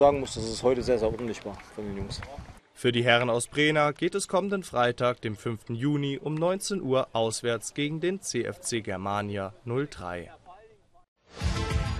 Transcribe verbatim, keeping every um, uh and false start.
sagen muss, dass es heute sehr, sehr ordentlich war von den Jungs. Für die Herren aus Brena geht es kommenden Freitag, dem fünften Juni um neunzehn Uhr auswärts gegen den C F C Germania null drei.